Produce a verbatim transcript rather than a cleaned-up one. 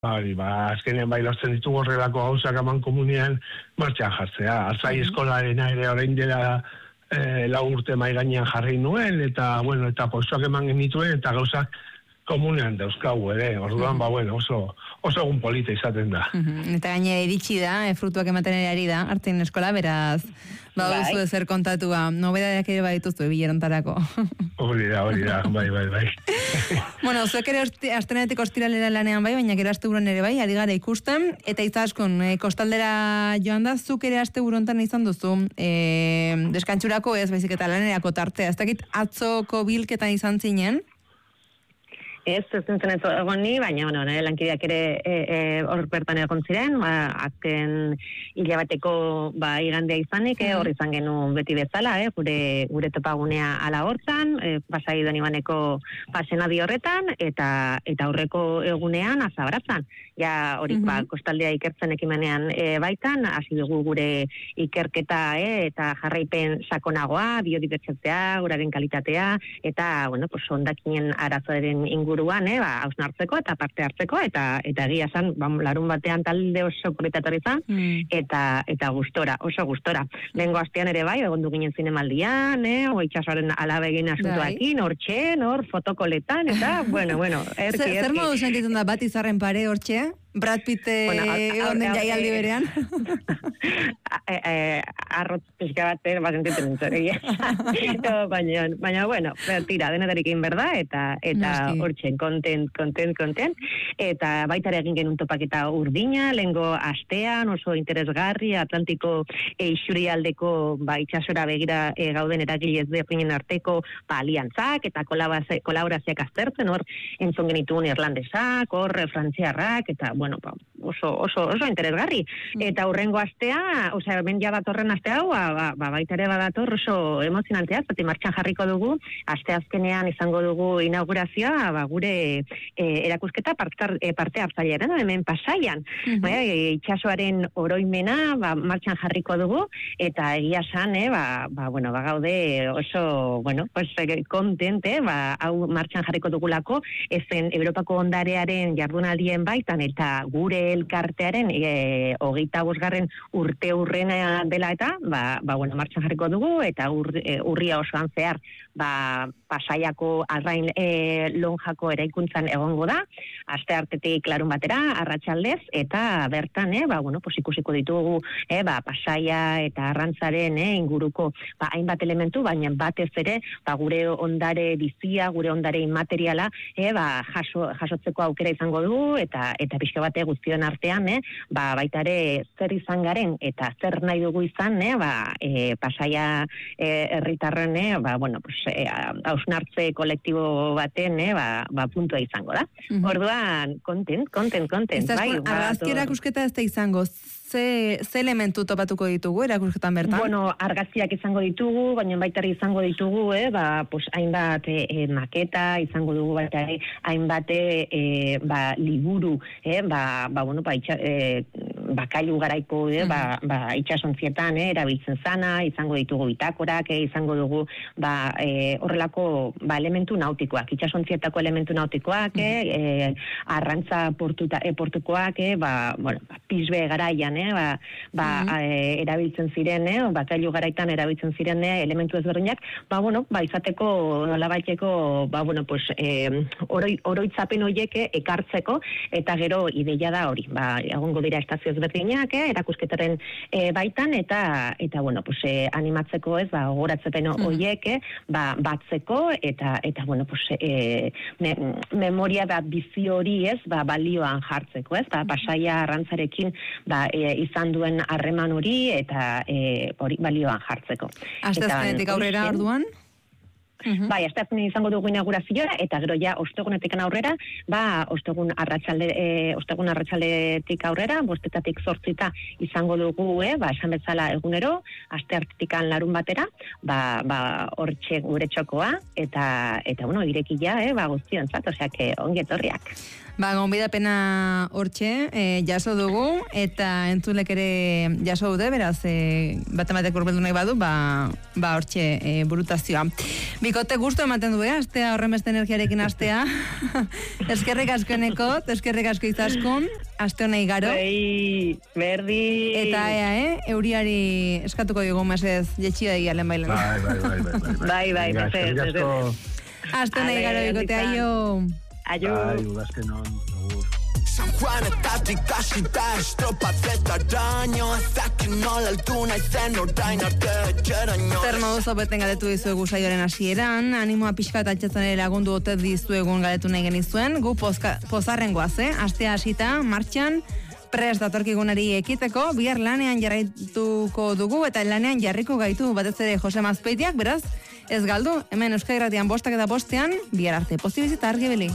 Hori, ba, azkenean bai lortzen ditugu horrelako gauzak aman komunian martxan jartzea. Azai mm-hmm. eskolaren ere orain dela e, lau urte mai gainean jarri nuen, eta, bueno, eta postuak eman genituen, eta gauzak komunean dauzkagu ere. Orduan, mm-hmm. ba, bueno, oso, oso egun polita izaten da. Mm-hmm. Eta gaine iritsi da, e, frutuak ematen ere ari da, Artzain Eskola, beraz, ba, bai. Duzu ezer kontatua, nobedadeak ere badituztu bilerontarako. Hori da, hori da, bai, bai, bai. Bueno, zuek ere astenetik ostiralera lanean bai, baina gero asteburuan ere bai, ari gara ikusten, eta izaskun, e, kostaldera joan da, zuk ere asteburontan izan duzu, e, deskantxurako ez, baizik eta lanerako tartea, ez dakit atzoko bilketan izan zinen? Ez, ez zintzen ez egon ni, baina, bueno, nire lankideak ere hor e, e, bertan egon ziren, ba, azken hilabateko ba, igandea izanik, hor e, izan genuen beti bezala, eh, gure, gure topagunea ala hortzan, e, pasai donibaneko pasenadi horretan, eta eta aurreko egunean azabaratzan. Ja, hori, mm-hmm. ba, kostaldea ikertzen ekimenean e, baitan, hasi dugu gure ikerketa e, eta jarraipen sakonagoa, biodibertsitatea, uraren kalitatea, eta, bueno, pues, ondakinen arazoaren inguruan, eh, ba, hausnartzeko eta parte hartzeko, eta eta egia esan, ba, larun batean talde oso politatorri izan, mm. eta eta gustora, oso gustora. Lehengo astean ere bai, egon du ginen zinemaldian, eh, o itxasoaren alabegin asuntoakin, hortxe, hor, fotokoletan, eta, bueno, bueno, erki, erki. Zer modu sentitzen da bat izarren pare hortxe? Brad Pitt egon den jaialdi berean? Arrotz pixka bat, bat sentitzen nintzen. Baina, bueno, tira, denetarik egin berda, eta eta hortzen, kontent, kontent, kontent. Eta baita egin genuen topaketa urdina, lehengo astean, oso interesgarri, Atlantiko isurialdeko ba, itxasora begira e, gauden eragilez depinen arteko ba, aliantzak, eta kolaborazioak aztertzen, hor entzun genituen irlandesak, hor frantziarrak, eta bueno, ba, oso, oso, oso interesgarri. Eta hurrengo astea, osea, ben ja datorren astea hau, ba, ba, baita ere badator oso emozionantea, zati martxan jarriko dugu, aste azkenean izango dugu inaugurazioa, ba, gure e, erakusketa partar, e, parte hartzailearen, hemen Pasaian. Mm-hmm. Ba, e, itxasoaren oroimena, ba, martxan jarriko dugu, eta egia san, eh, ba, ba, bueno, ba, gaude oso, bueno, pues, kontente, ba, hau martxan jarriko dugulako, ezen Europako ondarearen jardunaldien baitan, eta gure elkartearen e, hogeita bosgarren urte urrena dela eta, ba, ba bueno, martxan jarriko dugu, eta ur, e, urria osoan zehar, ba, Pasaiako arrain e, lonjako eraikuntzan egongo da, aste artetik larun batera, arratsaldez, eta bertan, eh, ba, bueno, pues ikusiko ditugu, eh, ba, Pasaia eta arrantzaren eh, inguruko, ba, hainbat elementu, baina batez ere, ba, gure ondare bizia, gure ondare inmateriala, eh, ba, jaso, jasotzeko aukera izango du, eta eta pixka bate guztion artean, eh, ba, baita ere zer izan garen, eta zer nahi dugu izan, eh, ba, e, Pasaia herritarren, eh, ba, bueno, pues, e, hausnartze kolektibo baten, eh, ba, ba, puntua izango da. Mm-hmm. Orduan, kontent, kontent, kontent. Bai, argazki erakusketa ez da izango, ze, ze elementu topatuko ditugu erakusketan bertan? Bueno, argazkiak izango ditugu, baina baita izango ditugu, eh, ba, pues, hainbat e, maketa, izango dugu baita hainbat e, ba, liburu, eh, ba, ba, bueno, ba, itxa, e, bakailu garaiko, eh, ba, ba, itxasontzietan, eh, erabiltzen zana, izango ditugu bitakorak, eh, izango dugu, ba, e, horrelako, ba, elementu nautikoak, itxasontzietako elementu nautikoak, eh, e, arrantza portuta, e, portukoak, eh, ba, bueno, ba, pisbe garaian, eh, ba, ba, e, erabiltzen ziren, eh, bakailu garaitan erabiltzen ziren, eh, elementu ezberdinak, ba, bueno, ba, izateko, nolabaiteko, ba, bueno, pues, e, oroi, oroitzapen horiek ekartzeko, eta gero ideia da hori, ba, egongo dira estazio ezberdinak, eh, erakusketaren e, baitan, eta, eta bueno, pues, e, animatzeko ez, ba, gogoratzepen horiek, eh, ba, batzeko, eta, eta bueno, pues, e, me, memoria da bizi hori ez, ba, balioan jartzeko, ez, ba, Pasaia arrantzarekin, ba, e, izan duen harreman hori, eta e, hori balioan jartzeko. Asteazkenetik aurrera orduan? Uh-huh. Bai, asteazkenean izango dugu inaugurazioa, eta gero ja ostegunetik aurrera, ba, ostegun arratsalde, e, ostegun arratsaldetik aurrera, bostetatik zortzita izango dugu, eh, ba, esan bezala egunero, asteartetikan larun batera, ba, ba, hortxe gure txokoa, eta, eta bueno, irekia, eh, ba, guztiontzat, osea, que ongi etorriak. Ba, gonbidapena hortxe, e, jaso dugu, eta entzulek ere jaso dute, beraz, e, bat-ematek urbeldu nahi badu, ba, ba hortxe e, burutazioa. Bikote gustu ematen du, eh? Astea horren beste energiarekin astea. Eskerrik asko enekot, eskerrik asko izaskun, aste honei garo. Bai, berdi. Eta ea, eh? Euriari eskatuko dugu mesez jetxia egia lehen bailen. Bai, bai, bai, bai, bai. Bai, bai, Eskerrik asko. Aste honei garo bikote, aio. Aio. Bai, udazken hon, agur. San Juanetatik hasita estropazetaraino ezakin nola altu naizen orain arte etxeraino. Zer moduzo beten galetu dizuegu saioaren hasieran, animoa pixka eta atxetzen ere lagundu ote dizuegun galetu nahi genizuen, gu pozka, pozarren goaz, eh? Astea hasita, martxan, prest datorkigunari ekiteko, bihar lanean jarraituko dugu eta lanean jarriko gaitu batez ere Jose Mazpeitiak, beraz, ez galdu, hemen Euskadi Irratian bostak eta bostean, bihar arte, pozibizita argi beli.